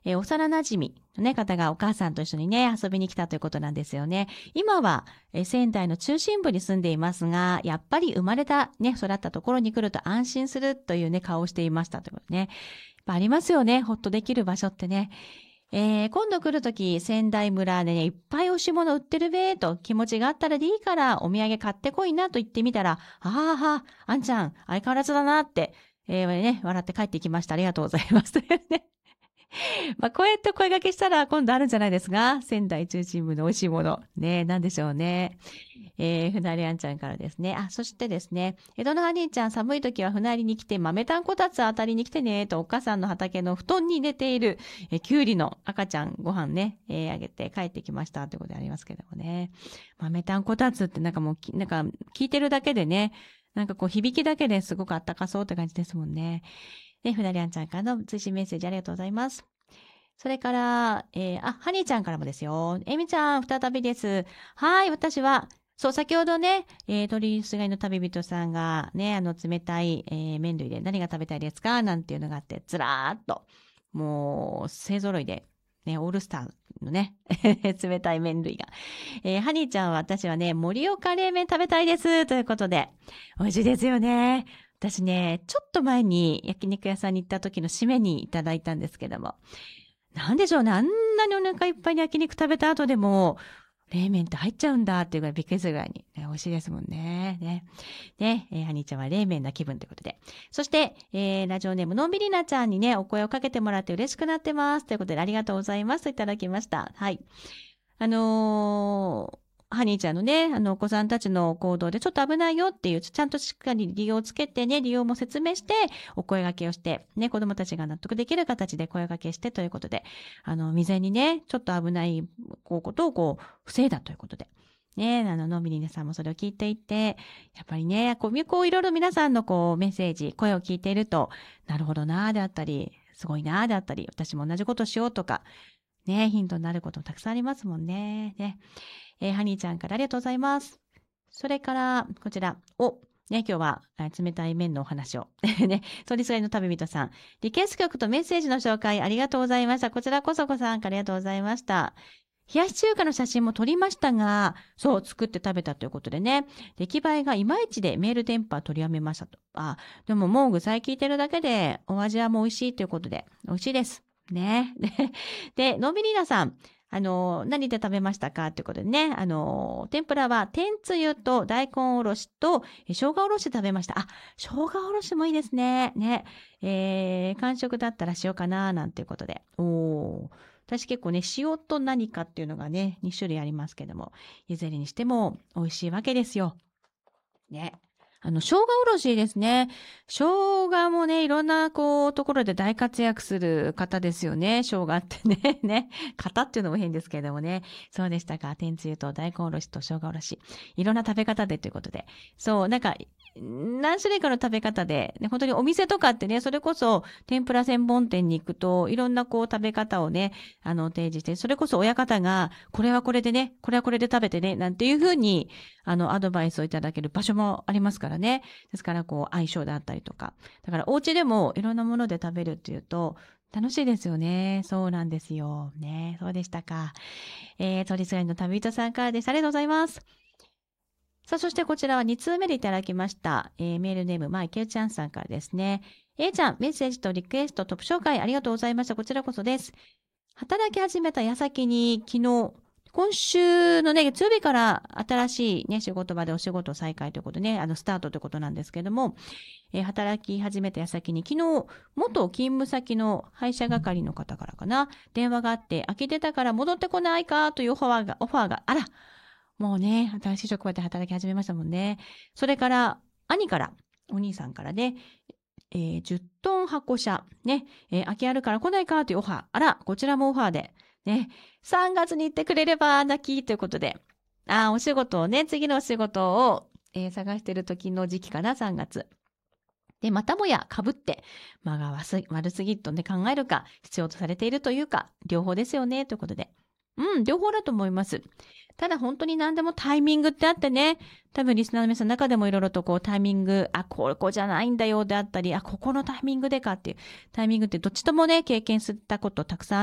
幼馴染のね、方がお母さんと一緒にね、遊びに来たということなんですよね。今は、仙台の中心部に住んでいますが、やっぱり生まれた、ね、育ったところに来ると安心するというね、顔をしていましたということね。やっぱありますよね、ほっとできる場所ってね。今度来るとき、仙台村でね、いっぱいおし物売ってるべーと、気持ちがあったらでいいから、お土産買ってこいなと言ってみたら、あんちゃん、相変わらずだなって、ね、笑って帰ってきました。ありがとうございます。というね。まあ、こうやって声掛けしたら今度あるんじゃないですか。仙台中心部の美味しいもの。ね、なんでしょうね。ふなりあんちゃんからですね。そしてですね、江戸のハニーちゃん、寒い時は船りに来て、豆炭こたつ当たりに来てね、とお母さんの畑の布団に寝ている、きゅうりの赤ちゃんご飯ね、あげて帰ってきましたということでありますけどもね。豆炭こたつってなんかもう、なんか聞いてるだけでね、なんかこう響きだけですごくあったかそうって感じですもんね。で、ふなりあんちゃんからの追伸メッセージありがとうございます。それから、ハニーちゃんからもですよ。エミちゃん、再びです。はい、私は、そう、先ほどね、鳥すがりの旅人さんがね、冷たい、麺類で何が食べたいですかなんていうのがあって、ずらーっと、もう、勢揃いで、ね、オールスターのね、冷たい麺類が。ハニーちゃんは私はね、盛岡冷麺食べたいです。ということで、美味しいですよね。私ね、ちょっと前に焼肉屋さんに行った時の締めにいただいたんですけども、なんでしょうね。あんなにお腹いっぱいに焼肉食べた後でも、冷麺って入っちゃうんだっていうぐらいびっくりするぐらいに、ね、美味しいですもんね。ね。ハニーちゃんは冷麺な気分ということで。そして、ラジオネームのんびりなちゃんにね、お声をかけてもらって嬉しくなってます。ということで、ありがとうございますといただきました。はい。ハニーちゃんのね、お子さんたちの行動でちょっと危ないよっていう、ちゃんとしっかり理由をつけてね、理由も説明して、お声掛けをして、ね、子供たちが納得できる形で声掛けしてということで、未然にね、ちょっと危ないことを防いだということで。ね、のんびりねさんもそれを聞いていて、やっぱりね、いろいろ皆さんのメッセージ、声を聞いていると、なるほどなーであったり、すごいなーであったり、私も同じことしようとか、ね、ヒントになることたくさんありますもんね。ハニーちゃんからありがとうございます。それから、こちら、今日は冷たい麺のお話を。ね、ソリスガリの旅人さん。リクエスト曲とメッセージの紹介ありがとうございました。こちらこそこさんからありがとうございました。冷やし中華の写真も撮りましたが、そう、作って食べたということでね、出来栄えがいまいちでメール電波取りやめましたと。でももう具材聞いてるだけでお味はもう美味しいということで、美味しいです。ね。で、のんびりなさん。何で食べましたかということでね、天ぷらは天つゆと大根おろしと生姜おろしで食べました。生姜おろしもいいですね。ね。完食だったら塩かななんていうことで。私結構ね、塩と何かっていうのがね、2種類ありますけども、いずれにしても美味しいわけですよ。ね。生姜おろしですね。生姜もね、いろんな、ところで大活躍する方ですよね。生姜ってね。ね。方っていうのも変ですけれどもね。そうでしたか。天つゆと大根おろしと生姜おろし。いろんな食べ方でということで。そう、なんか、何種類かの食べ方で、ね、本当にお店とかってね、それこそ天ぷら専門店に行くと、いろんな食べ方をね、提示して、それこそ親方が、これはこれでね、これはこれで食べてね、なんていうふうに、アドバイスをいただける場所もありますからね。ですから、相性であったりとか。だから、お家でもいろんなもので食べるっていうと、楽しいですよね。そうなんですよ。ね。そうでしたか。鳥すがりの旅人さんからです。ありがとうございます。さあ、そしてこちらは2通目でいただきました。メールネーム、マイケルちゃんさんからですね。ちゃん、メッセージとリクエスト、トップ紹介ありがとうございました。こちらこそです。働き始めた矢先に昨日、今週のね、月曜日から新しいね、仕事場でお仕事再開ということでね、スタートということなんですけれども、働き始めた矢先に昨日、元勤務先の配車係の方からかな、電話があって、空き出たから戻ってこないかというオファーが、あら、もうね、新しい職場で働き始めましたもんね。それから、兄から、お兄さんからね、10トン箱車、ね、空きあるから来ないかというオファー。あら、こちらもオファーで、ね、3月に行ってくれれば、泣きということで、お仕事をね、次のお仕事を、探してる時の時期かな、3月。で、またもや被って、間が悪すぎとね、考えるか、必要とされているというか、両方ですよね、ということで。両方だと思います。ただ本当に何でもタイミングってあってね、多分リスナーの皆さんの中でもいろいろとタイミング、ここじゃないんだよであったり、ここのタイミングでかっていうタイミングってどっちともね、経験したことたくさん